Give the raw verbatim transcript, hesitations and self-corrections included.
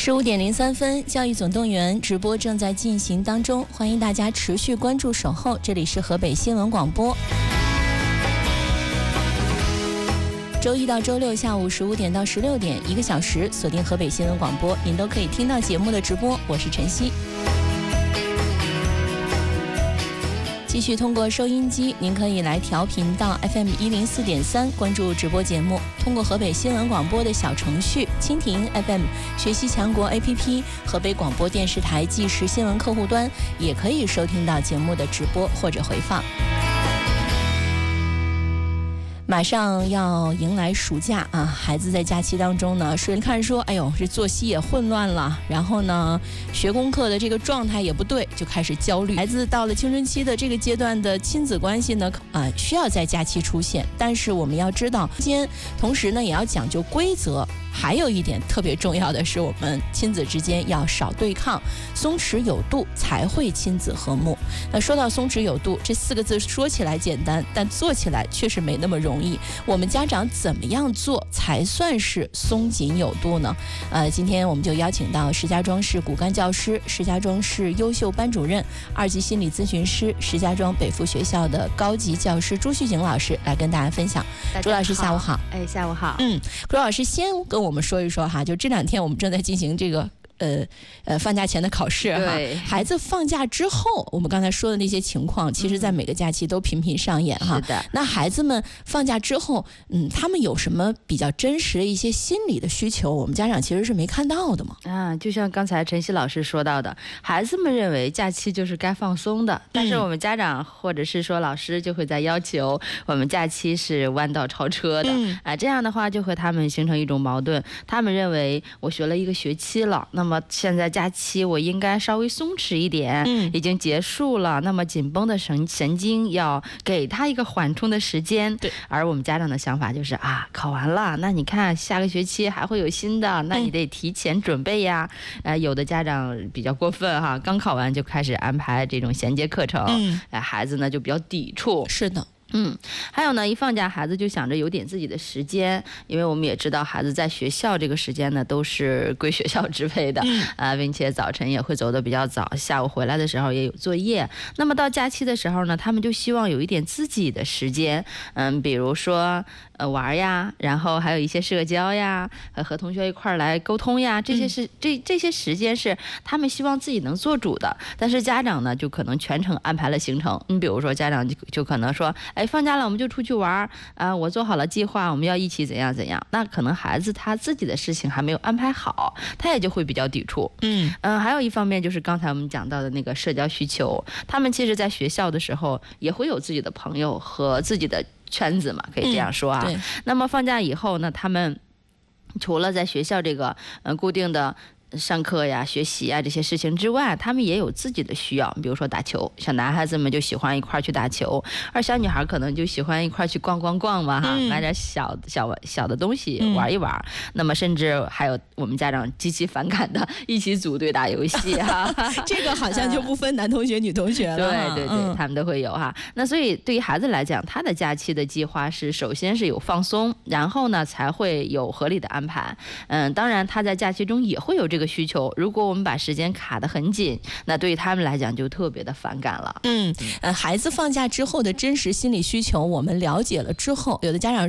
十五点零三分，教育总动员直播正在进行当中，欢迎大家持续关注守候，这里是河北新闻广播。周一到周六下午十五点到十六点，一个小时锁定河北新闻广播，您都可以听到节目的直播。我是晨曦。继续通过收音机，您可以来调频到 F M 一零四点三，关注直播节目。通过河北新闻广播的小程序、蜻蜓 F M、学习强国 A P P、河北广播电视台即时新闻客户端，也可以收听到节目的直播或者回放。马上要迎来暑假啊，孩子在假期当中呢，谁看说，哎呦，这作息也混乱了，然后呢，学功课的这个状态也不对，就开始焦虑。孩子到了青春期的这个阶段的亲子关系呢，啊、呃，需要在假期出现，但是我们要知道，间同时呢，也要讲究规则。还有一点特别重要的是，我们亲子之间要少对抗，松弛有度，才会亲子和睦。那说到松弛有度这四个字，说起来简单，但做起来确实没那么容易。我们家长怎么样做才算是松紧有度呢？呃，今天我们就邀请到石家庄市骨干教师、石家庄市优秀班主任、二级心理咨询师、石家庄北附学校的高级教师朱旭景老师来跟大家分享。朱老师，下午好。 哎，下午好。 嗯，朱老师先跟我们说一说哈，就这两天我们正在进行这个呃呃放假前的考试哈，孩子放假之后，我们刚才说的那些情况，其实在每个假期都频频上演哈。 是的。 那孩子们放假之后，嗯，他们有什么比较真实的一些心理的需求，我们家长其实是没看到的嘛？ 啊，就像刚才晨曦老师说到的，孩子们认为假期就是该放松的，但是我们家长或者是说老师就会在要求我们假期是弯道超车的，嗯、啊，这样的话就和他们形成一种矛盾。他们认为我学了一个学期了，那么现在假期我应该稍微松弛一点，嗯，已经结束了，那么紧绷的神神经要给他一个缓冲的时间。对，而我们家长的想法就是啊，考完了，那你看下个学期还会有新的，那你得提前准备呀。嗯、呃，有的家长比较过分哈，刚考完就开始安排这种衔接课程，嗯，呃、孩子呢就比较抵触。 是的。 嗯，还有呢，一放假孩子就想着有点自己的时间，因为我们也知道孩子在学校这个时间呢都是归学校支配的，嗯、呃，并且早晨也会走得比较早，下午回来的时候也有作业。那么到假期的时候呢，他们就希望有一点自己的时间，嗯，比如说呃玩呀，然后还有一些社交呀，和和同学一块儿来沟通呀，这些是、嗯、这这些时间是他们希望自己能做主的。但是家长呢，就可能全程安排了行程。你比如说家长就就可能说，哎。放假了我们就出去玩啊、呃！我做好了计划，我们要一起怎样怎样。那可能孩子他自己的事情还没有安排好，他也就会比较抵触。嗯嗯、呃，还有一方面就是刚才我们讲到的那个社交需求，他们其实在学校的时候也会有自己的朋友和自己的圈子嘛，可以这样说啊。嗯、那么放假以后呢，他们除了在学校这个呃固定的。上课呀、学习呀这些事情之外，他们也有自己的需要，比如说打球，像男孩子们就喜欢一块去打球，而小女孩可能就喜欢一块去逛逛逛嘛，哈、嗯，买点小小小的东西玩一玩。嗯、那么甚至还有我们家长极其反感的，一起组队打游戏哈， 这个好像就不分男同学、女同学了。 对对对，嗯、他们都会有哈。那所以对于孩子来讲，他的假期的计划是首先是有放松，然后呢才会有合理的安排。嗯，当然他在假期中也会有这个。需求，如果我们把时间卡得很紧，那对于他们来讲就特别的反感了。 嗯，呃，孩子放假之后的真实心理需求，我们了解了之后，有的家长